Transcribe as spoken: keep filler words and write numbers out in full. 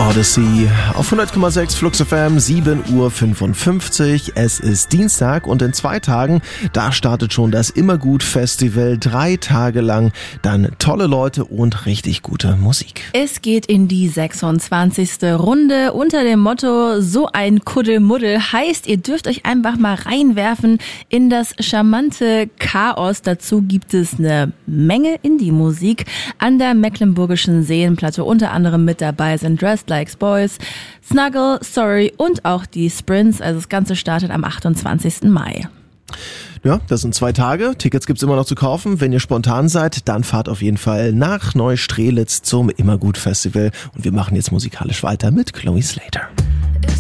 Odyssey auf hundert Komma sechs Flux F M, sieben Uhr fünfundfünfzig. Es ist Dienstag und in zwei Tagen, da startet schon das Immergut-Festival. Drei Tage lang, dann tolle Leute und richtig gute Musik. Es geht in die sechsundzwanzigste Runde unter dem Motto So ein Kuddelmuddel. Heißt, ihr dürft euch einfach mal reinwerfen in das charmante Chaos. Dazu gibt es eine Menge Indie-Musik. An der Mecklenburgischen Seenplatte unter anderem mit dabei sind Dressed Like Boys, Snuggle, Sorry und auch die Sprints. Also das Ganze startet am achtundzwanzigsten Mai. Ja, das sind zwei Tage. Tickets gibt's immer noch zu kaufen. Wenn ihr spontan seid, dann fahrt auf jeden Fall nach Neustrelitz zum Immergut-Festival. Und wir machen jetzt musikalisch weiter mit Chloe Slater.